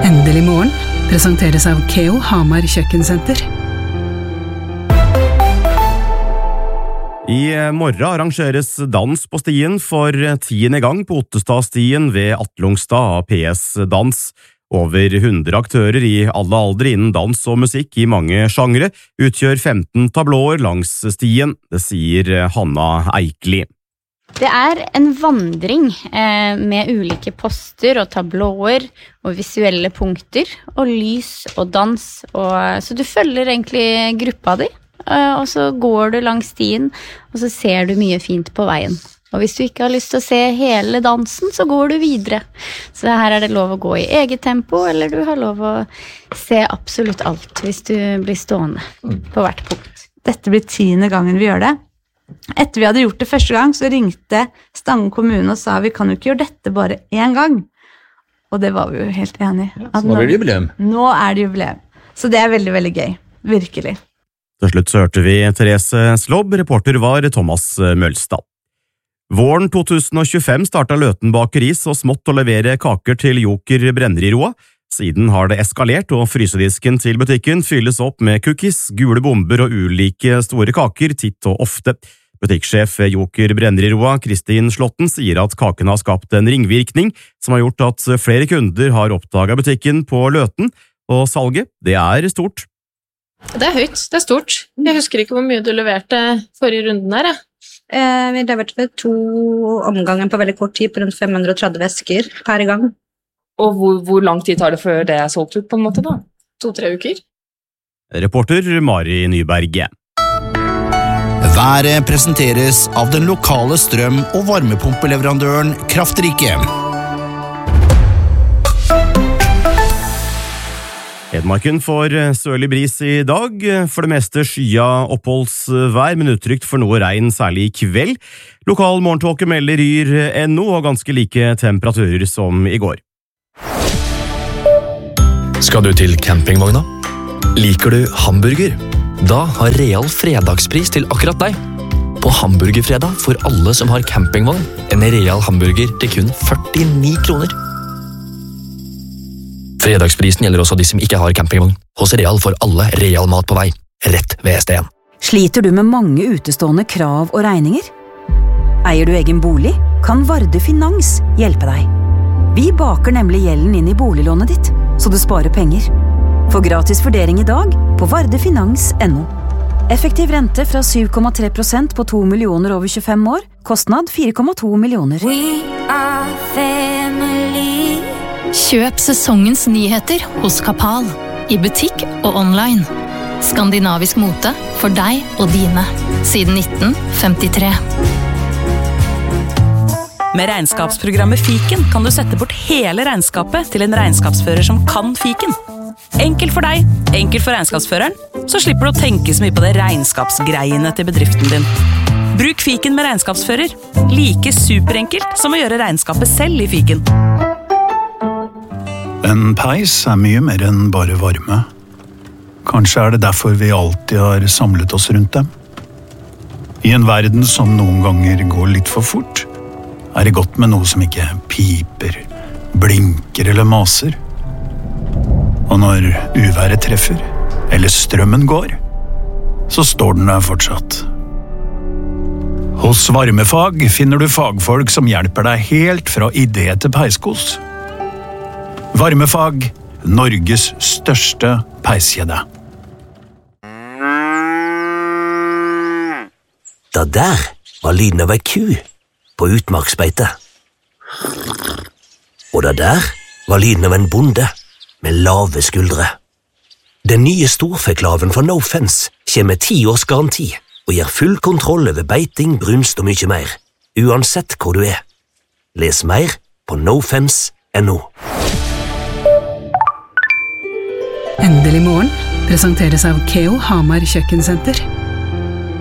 Endelig morgen presenteres av Keo Hamar Kjøkkensenter. I morgen arrangeres dans på stien for 10. gang på Ottestadstien ved Atlungstad PS Dans. Over 100 aktører i alle aldre innen dans og musikk i mange sjangre utgjør 15 tablåer langs stien, det sier Hanna Eikli. Det en vandring med ulike poster og tablåer og visuelle punkter og lys og dans, så du følger egentlig gruppa di, og så går du langs stien, og så ser du mye fint på veien. Og hvis du ikke har lyst til å se hele dansen, så går du videre. Så her det lov å gå i eget tempo, eller du har lov å se absolutt alt hvis du blir stående på hvert punkt. Dette blir 10. gangen vi gjør det. Etter vi hadde gjort det første gang, så ringte Stange kommune og sa vi kan jo ikke gjøre dette bare en gang. Og det var vi jo helt enige i. Så nå blir det jubileum. Nå det jubileum. Så det veldig, veldig gøy. Virkelig. Til slutt så hørte vi Therese Slobb, reporter var Thomas Mølstad. Våren 2025 startet Løten bakeri så smått å levere kaker til Joker Brenneriroa. Siden har det eskalert, og frysedisken til butikken fylles opp med cookies, gule bomber og ulike store kaker titt og ofte. Butikksjef Joker Brenneriroa, Kristin Slåtten, sier at kakene har skapt en ringvirkning som har gjort at flere kunder har oppdaget butikken på Løten, og salget, det stort. Det høyt, det stort. Jeg husker ikke hvor mye du leverte forrige runden her, Vi leverte 2 omganger på veldig kort tid, på rundt 530 vesker per gang. Og hvor lang tid tar det før det solgt ut på en måte da? 2-3 uker? Reporter Mari Nyberg. Været presenteres av den lokale strøm- og varmepumpeleverandøren Kraftrike. Hedmarken får sørlig bris i dag, for det meste skya oppholdsvær, men utrygt for noe regn særlig i kveld. Lokal morgentåke melder Yr NO og ganske like temperaturer som i går. Skal du til campingvogna? Liker du hamburger? Da har Real fredagspris til akkurat deg. På hamburgerfredag får alle som har campingvogn en Real hamburger til kun 49 kroner. Fredagsprisen gjelder også de som ikke har campingvogn. Hos Real får alle Real mat på vei, rett ved ST1. Sliter du med mange utestående krav og regninger? Eier du egen bolig, kan Varde Finans hjelpe deg. Vi baker nemlig gjelden inn i boliglånet ditt, så du sparer penger. Få gratis vurdering i dag på vardefinans.no. Effektiv rente fra 7,3% på 2 millioner over 25 år, kostnad 4,2 millioner. Kjøp sesongens nyheter hos Kapal, i butikk og online. Skandinavisk mote for deg og dine, siden 1953. Med regnskapsprogrammet Fiken kan du sette bort hele regnskapet til en regnskapsfører som kan Fiken. Enkelt for deg, enkelt for regnskapsføreren, så slipper du å tenke så mye på det regnskapsgreiene til bedriften din. Bruk Fiken med regnskapsfører. Like superenkelt som å gjøre regnskapet selv i Fiken. En peis mye mer enn bare varme. Kanskje det derfor vi alltid har samlet oss rundt dem. I en verden som noen ganger går litt for fort, det godt med noe som ikke piper, blinker eller maser. Og når uværet treffer, eller strømmen går, så står den der fortsatt. Hos Varmefag finner du fagfolk som hjelper deg helt fra idé til peiskos. Varmefag, Norges største peiskjede. Det der var lyden av ei ku på utmarksbeite. Og det der var lyden av en bonde med lave skuldre. Den nye storfeklaven fra No Fence kommer med 10 års garanti og gir full kontroll over beiting, brunst og mye mer, uansett hvor du Les mer på nofence.no. Endelig morgen presenteres av Keo Hamar Kjøkkensenter.